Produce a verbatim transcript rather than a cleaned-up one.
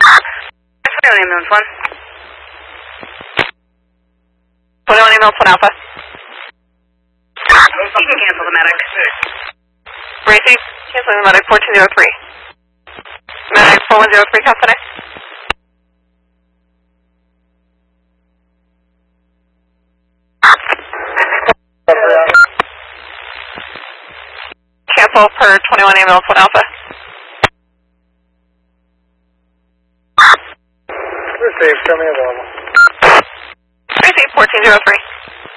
twenty-one ambulance one. twenty-one ambulance one alpha. You can cancel the medic. Racy, canceling the medic fourteen zero three. Medic four one zero three, company. Cancel per twenty-one ambulance one alpha. Receive, show me available. Racy, fourteen zero three.